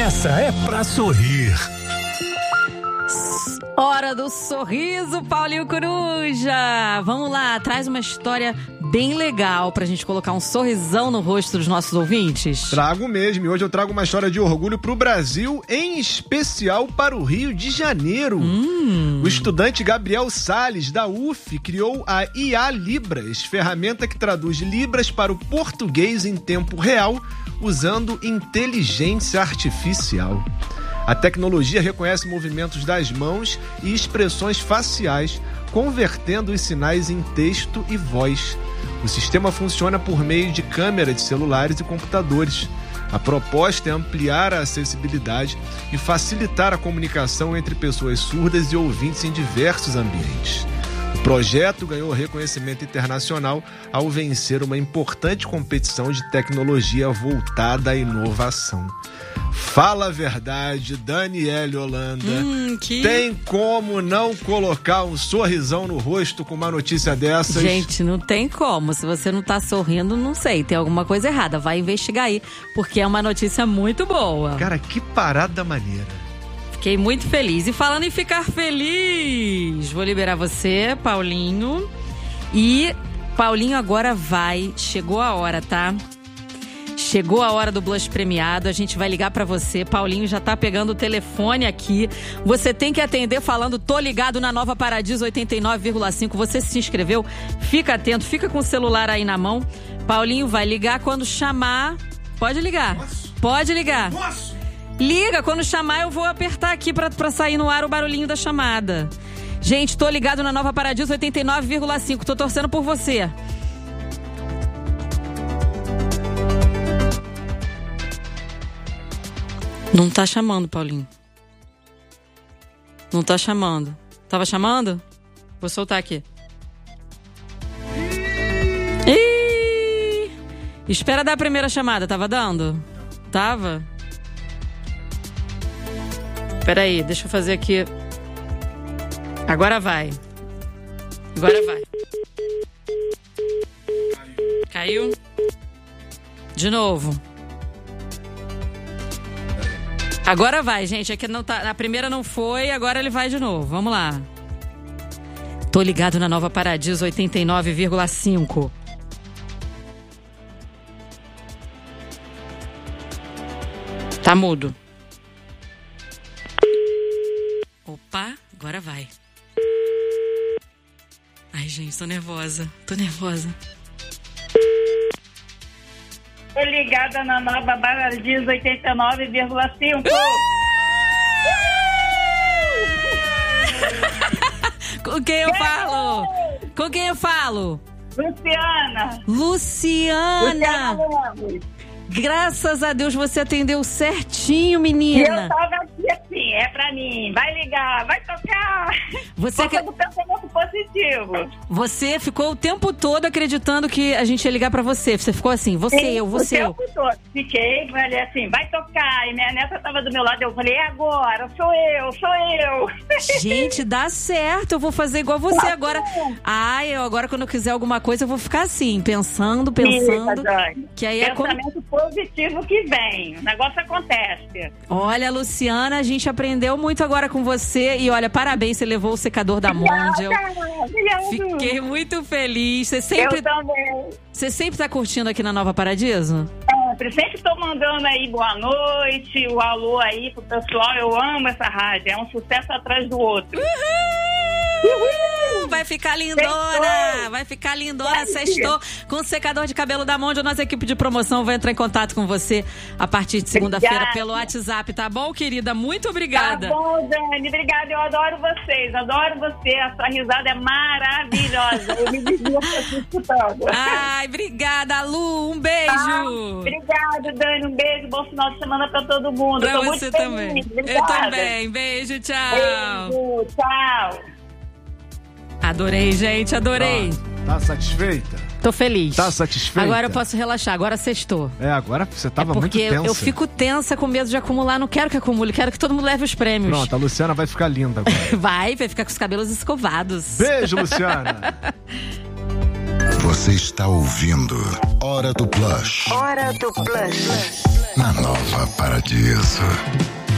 Essa é pra sorrir. Hora do sorriso, Paulinho Coruja. Vamos lá, traz uma história bem legal pra gente colocar um sorrisão no rosto dos nossos ouvintes. Trago mesmo, e hoje eu trago uma história de orgulho pro Brasil, em especial para o Rio de Janeiro. O estudante Gabriel Salles, da UF, criou a IA Libras, ferramenta que traduz libras para o português em tempo real, usando inteligência artificial. A tecnologia reconhece movimentos das mãos e expressões faciais, convertendo os sinais em texto e voz. O sistema funciona por meio de câmeras de celulares e computadores. A proposta é ampliar a acessibilidade e facilitar a comunicação entre pessoas surdas e ouvintes em diversos ambientes. O projeto ganhou reconhecimento internacional ao vencer uma importante competição de tecnologia voltada à inovação. Fala a verdade, Daniele Holanda. Tem como não colocar um sorrisão no rosto com uma notícia dessas? Gente, não tem como. Se você não tá sorrindo, não sei, tem alguma coisa errada. Vai investigar aí, porque é uma notícia muito boa. Cara, que parada maneira. Fiquei muito feliz. E falando em ficar feliz, vou liberar você, Paulinho. E Paulinho agora chegou a hora, tá? Chegou a hora do Blush premiado, a gente vai ligar pra você. Paulinho já tá pegando o telefone aqui. Você tem que atender falando, tô ligado na Nova Paradiso 89,5. Você se inscreveu? Fica atento, fica com o celular aí na mão. Paulinho vai ligar quando chamar. Pode ligar. Pode ligar. Liga, quando chamar eu vou apertar aqui pra sair no ar o barulhinho da chamada. Gente, tô ligado na Nova Paradiso 89,5. Tô torcendo por você. Não tá chamando, Paulinho. Não tá chamando. Tava chamando? Vou soltar aqui. Ih! Espera dar a primeira chamada. Tava dando? Tava? Peraí, deixa eu fazer aqui. Agora vai. Agora vai. Caiu? De novo. Agora vai, gente. Aqui não tá, a primeira não foi, agora ele vai de novo. Vamos lá. Tô ligado na Nova Paradiso 89,5. Tá mudo. Opa, agora vai. Ai, gente, tô nervosa. Tô ligada na Nova Paradiso 89,5. Com quem eu falo? Com quem eu falo? Luciana. Graças a Deus você atendeu certinho, menina. Eu tava aqui assim, é pra mim. Vai ligar, vai tocar. Você do pensamento positivo. Você ficou o tempo todo acreditando que a gente ia ligar pra você. Você ficou assim, você eu. O tempo todo. Fiquei, falei assim, vai tocar. E minha neta tava do meu lado, eu falei, é agora, sou eu. Gente, dá certo, eu vou fazer igual você agora. Agora quando eu quiser alguma coisa, eu vou ficar assim, pensando. Que aí pensamento positivo que vem. O negócio acontece. Olha, Luciana, a gente aprendeu muito agora com você. E olha, parabéns, você levou o secador da Mondial. Fiquei muito feliz. Eu também. Você sempre tá curtindo aqui na Nova Paradiso? Sempre tô mandando aí boa noite, o alô aí pro pessoal. Eu amo essa rádio. É um sucesso atrás do outro. Vai ficar lindona, sextou. Com o secador de cabelo da Mondial, nossa equipe de promoção vai entrar em contato com você a partir de segunda-feira pelo WhatsApp, tá bom, querida? Muito obrigada. Tá bom, Dani, obrigada, eu adoro vocês, adoro você, a sua risada é maravilhosa, eu me divirto aqui escutando. Ai, obrigada, Lu, um beijo. Obrigada, Dani, um beijo, bom final de semana pra todo mundo. Pra Tô você muito também. Feliz. Obrigada. Eu também, beijo, tchau. Beijo, tchau. Adorei, gente, adorei. Tá satisfeita? Tô feliz. Tá satisfeita? Agora eu posso relaxar, agora sextou. Agora você tava muito tensa. Porque eu fico tensa com medo de acumular, não quero que acumule, quero que todo mundo leve os prêmios. Pronto, a Luciana vai ficar linda agora. Vai ficar com os cabelos escovados. Beijo, Luciana. Você está ouvindo Hora do Blush. Hora do Blush. na Nova Paradiso.